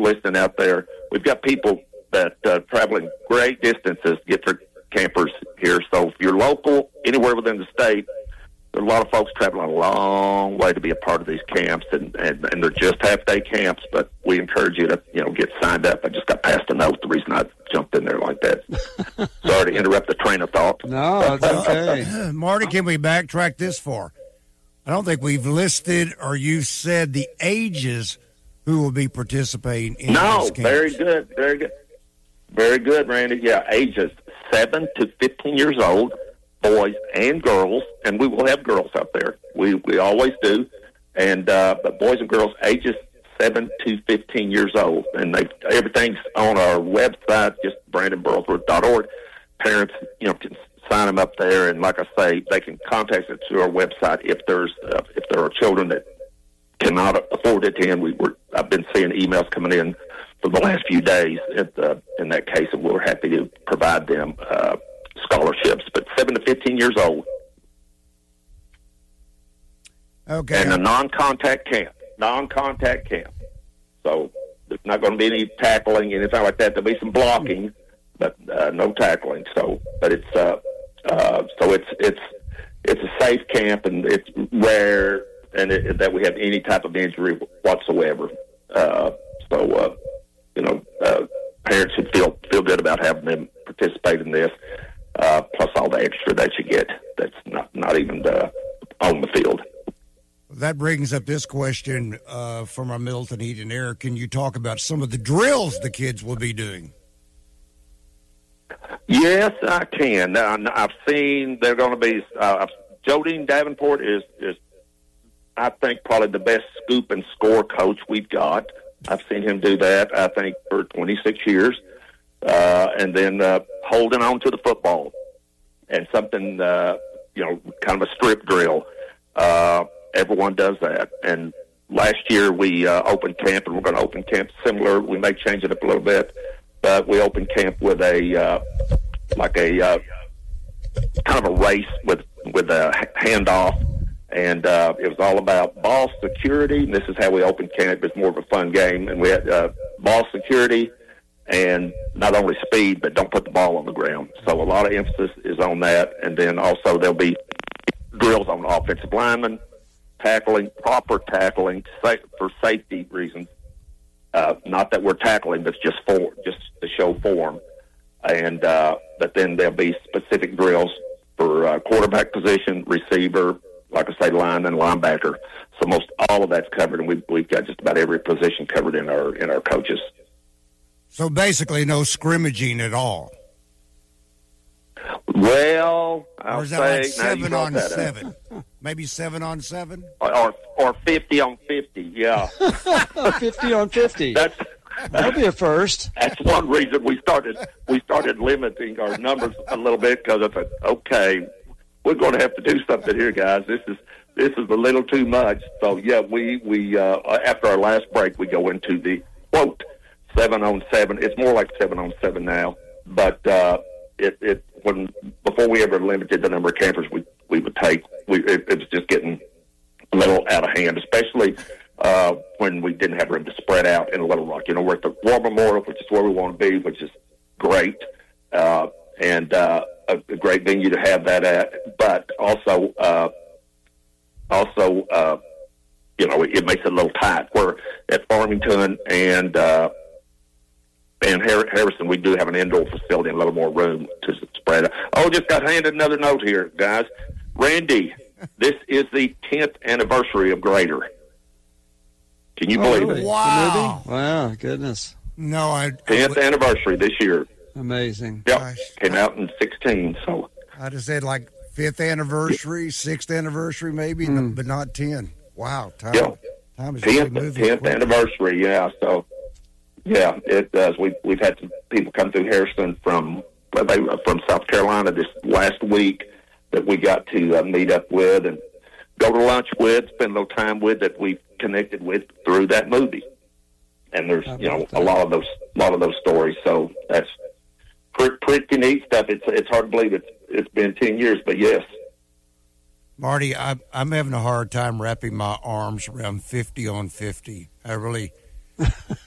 listening out there, we've got people that traveling great distances to get their campers here. So if you're local, anywhere within the state, there's a lot of folks traveling a long way to be a part of these camps, and they're just half-day camps, but we encourage you to, get signed up. I just got passed a note, the reason I jumped in there like that. Sorry to interrupt the train of thought. No, it's okay. Marty, can we backtrack this far? I don't think we've listed or you said the ages who will be participating in these camps. Very good, Randy. Yeah, ages 7 to 15 years old, boys and girls, and we will have girls out there. We always do, and but boys and girls ages 7 to 15 years old, and everything's on our website, just BrandonBurlsworth.org. Parents, can sign them up there, and like I say, they can contact us through our website if there are children that cannot afford to attend. I've been seeing emails coming in for the last few days in that case, and we're happy to provide them scholarships. But 7 to 15 years old. Okay. And a non-contact camp. So there's not going to be any tackling, anything like that. There'll be some blocking, but no tackling. So, but it's a safe camp, and it's rare that we have any type of injury whatsoever. Parents should feel good about having them participate in this, plus all the extra that you get that's not even on the field. That brings up this question from our Middleton Heat and Air. Can you talk about some of the drills the kids will be doing? Yes, I can. I've seen they're going to be Jodine Davenport is I think probably the best scoop and score coach we've got. I've seen him do that, I think, for 26 years. And then holding on to the football and something, kind of a strip drill. Everyone does that. And last year we opened camp, and we're going to open camp similar. We may change it up a little bit, but we opened camp with a kind of a race with a handoff. And it was all about ball security. And this is how we opened camp. It's more of a fun game. And we had ball security and not only speed, but don't put the ball on the ground. So a lot of emphasis is on that. And then also there'll be drills on offensive linemen, proper tackling for safety reasons. Not that we're tackling, but just to show form. And but then there'll be specific drills for quarterback position, receiver, like I say, line and linebacker. So most all of that's covered, and we've got just about every position covered in our coaches. So basically, no scrimmaging at all. Well, or is that like 7 on 7? Maybe 7 on 7, or 50 on 50. Yeah, 50 on 50. That'll be a first. That's one reason we started limiting our numbers a little bit, because I thought, okay, we're going to have to do something here, guys. This is a little too much. So yeah, we after our last break, we go into the quote 7 on 7. It's more like 7 on 7 now, but before we ever limited the number of campers we would take, it was just getting a little out of hand, especially when we didn't have room to spread out in Little Rock. We're at the War Memorial, which is where we want to be, which is great, and a great venue to have that at. But also, it makes it a little tight. We're at Farmington and Harrison, we do have an indoor facility and a little more room to spread out. Oh, just got handed another note here, guys. Randy, this is the 10th anniversary of Greater. Can you believe it? Wow. Wow, goodness. No, 10th anniversary this year. Amazing. Yep. Gosh. Came out in 16, so. I just said like 5th anniversary, 6th anniversary maybe, but not 10. Wow. Time is really moving 10th quick. anniversary, yeah. So, yeah, it does. We've had some people come through Harrison from South Carolina this last week that we got to meet up with and go to lunch with, spend a little time with, that we connected with through that movie. And there's a lot of those stories. So that's pretty neat stuff. It's hard to believe it's been 10 years, but yes. Marty, I'm having a hard time wrapping my arms around 50 on 50. I really,